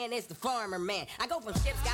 man is the farmer man. I go from ships, got